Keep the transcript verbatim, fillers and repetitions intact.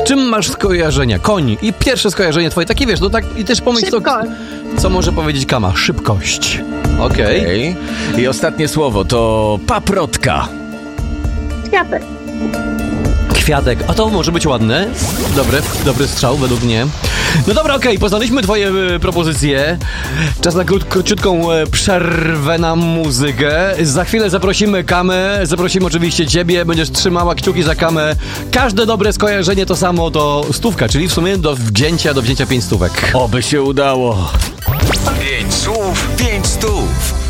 czym masz skojarzenia? Koń. I pierwsze skojarzenie twoje, takie wiesz, no tak, i też pomyśl, co, co może powiedzieć Kama. Szybkość. Okej. Okay. Okay. I ostatnie słowo to paprotka. Kwiatek. Kwiatek. A to może być ładne. Dobry, dobry strzał według mnie. No dobra, okej, okay. Poznaliśmy twoje y, propozycje. Czas na krót, króciutką y, przerwę na muzykę. Za chwilę zaprosimy Kamę, zaprosimy oczywiście ciebie. Będziesz trzymała kciuki za Kamę. Każde dobre skojarzenie to samo to stówka, czyli w sumie do wzięcia, do wzięcia pięć stówek. Oby się udało. Pięć słów, pięć stów.